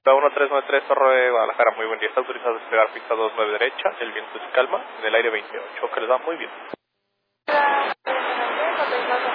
La 1393 Torre de Guadalajara, muy buen día. Está autorizado a despegar pista 29 derecha, el viento se calma, en el aire 28, que le da muy bien.